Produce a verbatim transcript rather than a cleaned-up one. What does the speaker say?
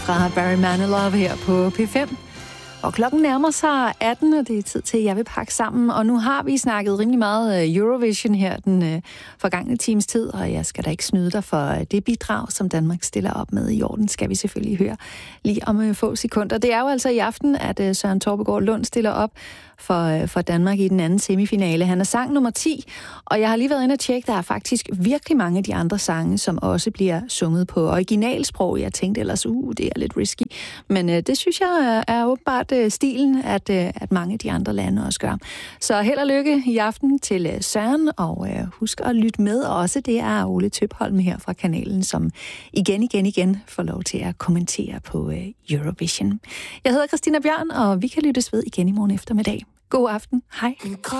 fra Barry Manilow her på P fem. Og klokken nærmer sig atten, og det er tid til, at jeg vil pakke sammen. Og nu har vi snakket rimelig meget Eurovision her den øh, forgangne times tid, og jeg skal da ikke snyde dig for det bidrag, som Danmark stiller op med i orden, skal vi selvfølgelig høre lige om øh, få sekunder. Det er jo altså i aften, at øh, Søren Torpegaard Lund stiller op for, øh, for Danmark i den anden semifinale. Han er sang nummer ti, og jeg har lige været inde og tjekke, der er faktisk virkelig mange af de andre sange, som også bliver sunget på originalsprog. Jeg tænkte ellers, uh, det er lidt risky, men øh, det synes jeg er, er åbenbart stilen, at, at mange af de andre lande også gør. Så held og lykke i aften til Søren, og øh, husk at lytte med også. Det er Ole Tøpholm her fra kanalen, som igen, igen, igen får lov til at kommentere på øh, Eurovision. Jeg hedder Christina Bjørn, og vi kan lyttes ved igen i morgen eftermiddag. God aften. Hej.